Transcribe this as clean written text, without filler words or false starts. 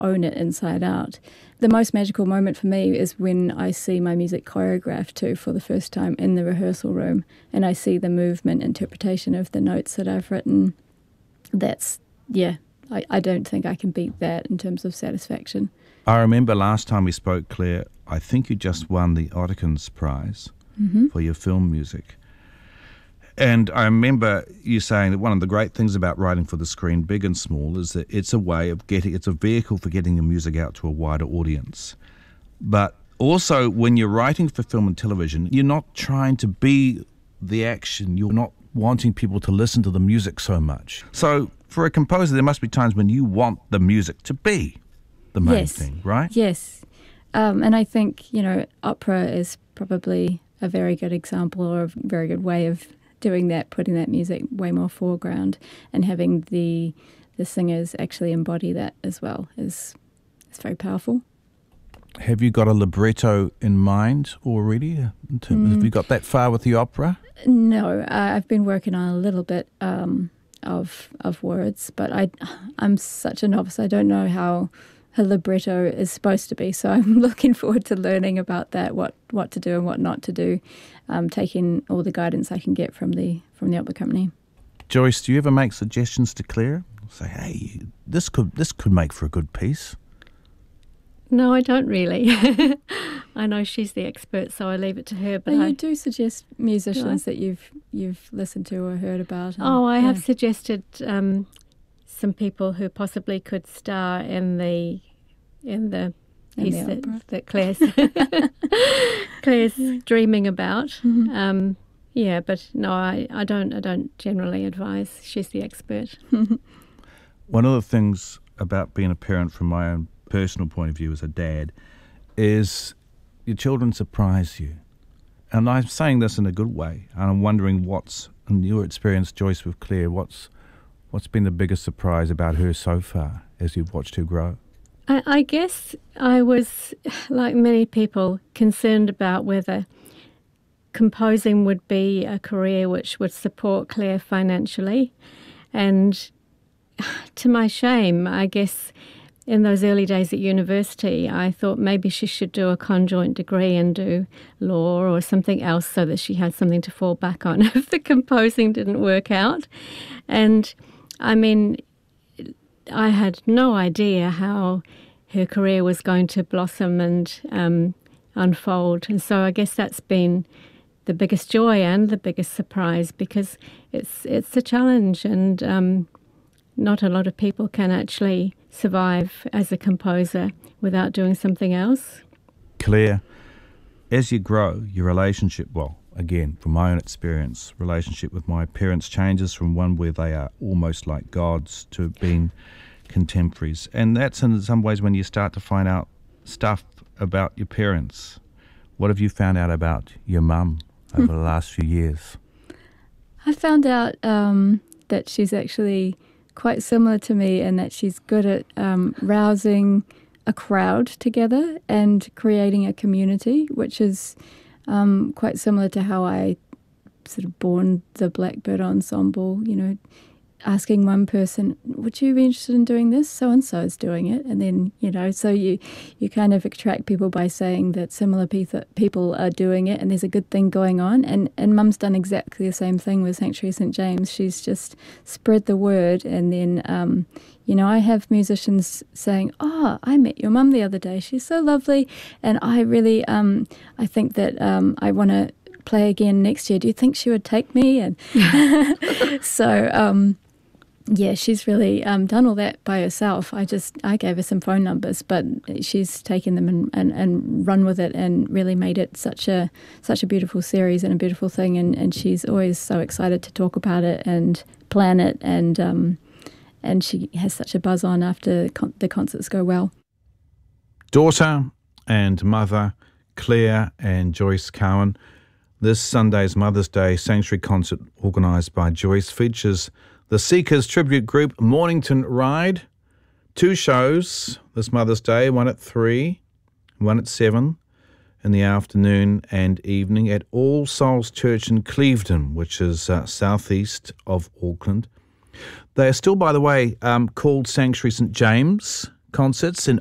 own it inside out. The most magical moment for me is when I see my music choreographed too for the first time in the rehearsal room, and I see the movement interpretation of the notes that I've written. I don't think I can beat that in terms of satisfaction. I remember last time we spoke, Claire, I think you just won the Ottakins Prize for your film music. And I remember you saying that one of the great things about writing for the screen, big and small, is that it's a vehicle for getting your music out to a wider audience. But also, when you're writing for film and television, you're not trying to be the action. You're not wanting people to listen to the music so much. So for a composer, there must be times when you want the music to be the main thing, right? Yes. And I think, opera is probably a very good example or a very good way of doing that, putting that music way more foreground and having the singers actually embody that as well is very powerful. Have you got a libretto in mind already? Have you got that far with the opera? No, I've been working on a little bit of words, but I'm such a novice. I don't know how a libretto is supposed to be, so I'm looking forward to learning about that, what to do and what not to do, taking all the guidance I can get from the opera company. Joyce, do you ever make suggestions to Claire? Say, hey, this could make for a good piece. No, I don't really. I know she's the expert, so I leave it to her. But you do suggest musicians that you've listened to or heard about. I have suggested some people who possibly could star in the piece that Claire's dreaming about. Mm-hmm. But no, I don't generally advise. She's the expert. One of the things about being a parent from my own personal point of view as a dad is your children surprise you. And I'm saying this in a good way. And I'm wondering what's, in your experience, Joyce, with Claire, what's been the biggest surprise about her so far as you've watched her grow? I guess I was, like many people, concerned about whether composing would be a career which would support Claire financially. And to my shame, I guess in those early days at university, I thought maybe she should do a conjoint degree and do law or something else so that she had something to fall back on if the composing didn't work out. And I mean, I had no idea how her career was going to blossom and unfold. And so I guess that's been the biggest joy and the biggest surprise, because it's a challenge, and not a lot of people can actually survive as a composer without doing something else. Claire, as you grow, your relationship, well, again, from my own experience, relationship with my parents changes from one where they are almost like gods to being contemporaries. And that's in some ways when you start to find out stuff about your parents. What have you found out about your mum over the last few years? I found out that she's actually quite similar to me, and that she's good at rousing a crowd together and creating a community, which is quite similar to how I sort of born the Blackbird Ensemble, asking one person, would you be interested in doing this? So-and-so is doing it. And then, so you kind of attract people by saying that similar people are doing it and there's a good thing going on. And Mum's done exactly the same thing with Sanctuary St. James. She's just spread the word. And then, I have musicians saying, oh, I met your mum the other day. She's so lovely. And I really, I think that I want to play again next year. Do you think she would take me? And so... she's really done all that by herself. I gave her some phone numbers, but she's taken them and run with it and really made it such a beautiful series and a beautiful thing. And she's always so excited to talk about it and plan it, and she has such a buzz on after the concerts go well. Daughter and mother, Claire and Joyce Cowan. This Sunday's Mother's Day Sanctuary concert organised by Joyce features the Seekers tribute group Mornington Ride. 2 shows this Mother's Day, one at 3, one at 7 in the afternoon and evening at All Souls Church in Clevedon, which is southeast of Auckland. They are still, by the way, called Sanctuary St. James concerts in